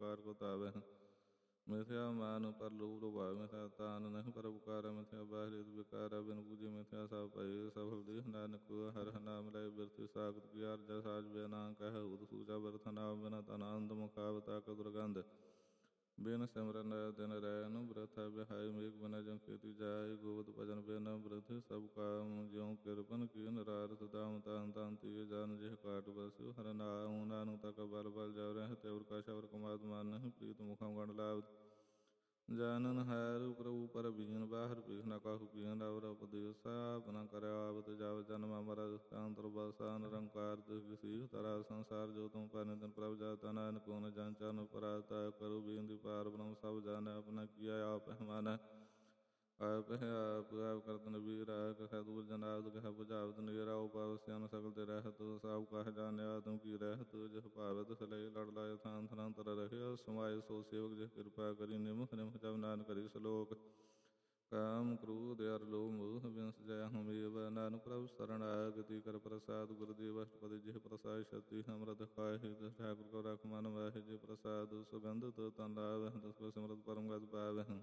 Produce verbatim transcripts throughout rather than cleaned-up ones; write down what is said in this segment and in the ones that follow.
ਪਰਉਪਕਾਰ ਕੋ ਤਾਵੈ। ਮਿਥਿਆ ਮਾਨ ਪਰ ਲੋਭ ਲੋਭਾਵ, ਮਿਥਿਆ ਤਾਨ ਨਹੀਂ ਪਰ ਉਪਕਾਰ, ਮਿਥਿਆ ਬਾਹਰਿਤ ਵਿਕਾਰ ਬਿਨ ਪੂਜੇ, ਮਿਥਿਆ ਸਭ ਭਏ ਸਫਲ ਦੇਹ ਨਾਨਕ ਹਰਿ ਨਾਮ ਲੈ ਬਿਰਥ ਸਾਗਤ ਕੀ ਅਰਜਾ ਸਾਜ ਬਿਨਾ ਕਹਿ ਉਦ ਸੂਚਾ ਬਰਥ ਨਾਮ ਬਿਨਾ ਤਨ ਆਨੰਦ ਮੁਖਾਵਤਾ ਕ ਦੁਰਗੰਧ ਬਿਨ ਸਿਮਰਨ ਦਿਨ ਰੈਨ ਬ੍ਰਥਾ ਬਿਹਾਈ ਮੇਘ ਬਿਨ ਜੰ ਖੇਤੀ ਜਾਏ ਗੋਬਿੰਦ ਭਜਨ ਬਿਨ ਬ੍ਰਥ ਸਭ ਕਾਮ ਜਿਉ ਕਿਰਪਨ ਕੀ ਨਰਾਰਥ ਦਾਮ ਤਾਨ ਤਾਨ ਤੀਏ ਜਨ ਜਿਹ ਕਾਟ ਬਸਿਓ ਹਰਿ ਨਾਮ ਨਾਨਕ ਤਕ ਬਲ ਬਲ ਜਾਉ ਰਹਿ ਤਿਵਰ ਕਾ ਸ਼ਬਰ ਕਮਾਤ ਮਨ ਪ੍ਰੀਤ ਮੁਖਮ ਗਣ ਲਾਭ ਜਾਨਨ ਹੈਰ ਪ੍ਰਭੂ ਪਰ ਬੀਨ ਬਾਹਰ ਭੀਖ ਨ ਕਾਹੂ ਕੀਨ ਅਵਰ ਉਪਦੇਸਾ ਆਪਨਾ ਕਰਿਆ ਆਵਤ ਜਾਵ ਜਨਮ ਅਮਰ ਅੰਤਰ ਬਸਾ ਨਿਰੰਕਾਰ ਤਿਸ ਸੀਖ ਤਰਾ ਸੰਸਾਰ ਜੋ ਤੁਮ ਪਾਨੇ ਤਨ ਪ੍ਰਭ ਜਾਤਾ ਨਾਨਕ ਕੋ ਨ ਜਨ ਚਰਨ ਪਰਾਤਾ ਕਰੋ ਬੇਨਤੀ ਪਾਰ ਬ੍ਰਹਮ ਸਭ ਜਾਣੈ ਆਪਣਾ ਕੀਆ ਆਪ ਮਾਨੈ ਆਪ ਹੈ ਆਪ ਆਪ ਕਰਤਨ ਵੀਰ ਕਹਿ ਦੂਰ ਜਨਾਵਤ ਕਹਿ ਬੁਝਾਵਤ ਨੀਰਾ ਉਪਾਵ ਸਿਆਨ ਸਕਲ ਤੇ ਰਹਿਤ ਸਭ ਕਹ ਜਾਣਿਆ ਤੁਮ ਕੀ ਰਹਿਤ ਜਿਹ ਭਾਵਤ ਸਲੇ ਲੜ ਲਾਇ ਥਾਨ ਥਨਾੰਤਰ ਰਹਿ ਸਮਾਏ ਸੋ ਸੇਵਕ ਜਿਹ ਕਿਰਪਾ ਕਰੀ ਨਿਮਖ ਨਿਮਖ ਜਬ ਨਾਨਕ ਕਰੀ ਸਲੋਕ ਕਾਮ ਕ੍ਰੋਧ ਅਰ ਲੋਭ ਮੋਹ ਬਿਨਸ ਜੈ ਹਮੇਵ ਨਾਨਕ ਪ੍ਰਭ ਸਰਣ ਆਗਤੀ ਕਰ ਪ੍ਰਸਾਦ ਗੁਰਦੇਵ ਅਸ਼ਟਪਦੀ ਜਿਹ ਪ੍ਰਸਾਦ ਸ਼ਕਤੀ ਅੰਮ੍ਰਿਤ ਖਾਹਿ ਤਿਸ ਠਾਕੁਰ ਕੋ ਰਖ ਮਨ ਵਾਹਿ ਜੇ ਪ੍ਰਸਾਦ ਸੁਗੰਧਿਤ ਤਨ ਲਾਵਹਿ ਤਿਸ ਕੋ ਸਿਮਰਤ ਪਰਮ ਗਤ ਪਾਵਹਿ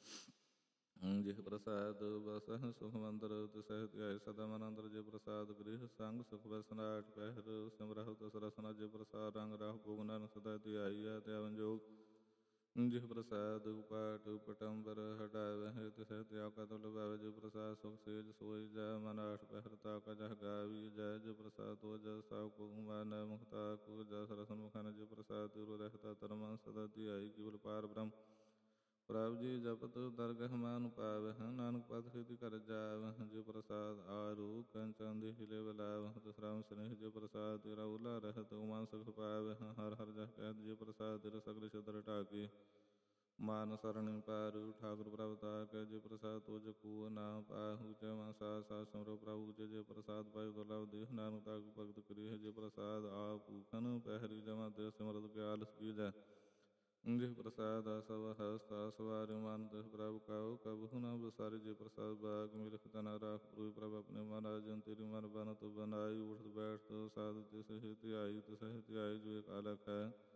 ਜਿਹ ਪ੍ਰਸਾਦ ਬਸਹਿ ਸੁਖ ਮੰਦਰ ਤਿਸਹਿ ਧਿਆਇ ਸਦਾ ਮਨ ਅੰਦਰ ਜੇ ਪ੍ਰਸਾਦ ਗ੍ਰਹਿ ਸੰਗ ਸੁਖ ਬਸਨਾਟ ਪਹਿਰ ਸਿਮਰਹੁ ਤਿਸ ਰਸਨਾ ਜੇ ਪ੍ਰਸਾਦ ਰੰਗ ਰਾਹ ਭੋਗ ਨਾਨਕ ਸਦਾ ਧਿਆਈਆ ਧਿਆਵਨ ਜੋਗ ਜਿਹ ਪ੍ਰਸਾਦ ਉਪਾਟ ਪਟੰਬਰ ਹਟਾਵਹਿ ਤਿਸਹਿ ਧਿਆ ਕਤੁ ਲਭਾਵੈ ਜੇ ਪ੍ਰਸਾਦ ਸੁਖ ਸੇਜ ਸੋਇ ਜੈ ਮਨ ਆਠ ਪਹਿਰ ਤਾਕਾ ਜਹ ਗਾਵੀ ਜੈ ਜੇ ਪ੍ਰਸਾਦ ਤੋ ਜਸ ਸਭ ਕੋ ਮਾਨੈ ਮੁਖਤਾ ਕੋ ਜਸ ਰਸਨ ਮੁਖਨ ਜੇ ਪ੍ਰਸਾਦ ਤਿਉ ਰਹਿਤਾ ਧਰਮ ਸਦਾ ਧਿਆਈ ਕੇਵਲ ਪਾਰ ਬ੍ਰਹਮ ਪ੍ਰਭ ਜੀ ਜਪਤ ਦਰਗਹ ਮਾਨੁ ਪਾਵਹਿ ਨਾਨਕ ਪਦ ਖੇਤੀ ਕਰ ਜਾਵਹਿ ਜੇ ਪ੍ਰਸਾਦ ਆਰੂ ਕੰਚਨ ਦੇ ਹਿਲੇ ਬਲਾਵਹਿ ਤਿਸ ਰਾਮ ਸਨੇਹ ਜੇ ਪ੍ਰਸਾਦ ਤੇਰਾ ਉਲਾ ਰਹਿਤ ਉਮਾ ਸੁਖ ਪਾਵਹਿ ਹਰ ਹਰ ਜਹ ਕਹਿਤ ਜੇ ਪ੍ਰਸਾਦ ਤੇਰਾ ਸਗਲ ਛਿਦਰ ਢਾਕੇ ਮਾਨ ਸਰਣੀ ਪਾਰੂ ਠਾਕੁਰ ਪ੍ਰਭ ਤਾਕੈ ਜੇ ਪ੍ਰਸਾਦ ਤੁਜ ਕੋ ਨਾ ਪਾਹੂ ਜੈ ਮਾ ਸਾ ਸਾ ਸਿਮਰੋ ਪ੍ਰਭੂ ਜੇ ਜੇ ਪ੍ਰਸਾਦ ਪਾਇ ਦੁਰਲਭ ਦੇਹ ਨਾਨਕ ਤਾਕੁ ਭਗਤ ਕਰੀਹ ਜੇ ਪ੍ਰਸਾਦ ਆਪ ਭੂਖਨ ਪਹਿਰੀ ਜਮਾ ਤੇ ਸਿਮਰਤ ਕੇ ਆਲਸ ਕੀਜੈ ਜਿਹ ਪ੍ਰਸਾਦ ਸਭ ਹਸਤਾ ਸਵਾਰਿ ਮਨ ਤਿਸ ਪ੍ਰਭ ਕਾਉ ਕਬਹੂ ਨ ਬਸਾਰੇ ਜੇ ਪ੍ਰਸਾਦ ਬਾਗ ਮਿਲਖ ਤਨਾ ਰਾਖ ਪ੍ਰਭੂ ਪ੍ਰਭ ਆਪਣੇ ਮਨ ਅਜਨ ਤੇਰੀ ਮਨ ਬਨਤ ਬਨਾਈ ਉਠਤ ਬੈਠਤ ਸਾਧ ਤਿਸਹਿ ਧਿਆਈ ਤਿਸਹਿ ਧਿਆਈ ਜੋ ਏਕ ਅਲਖ ਹੈ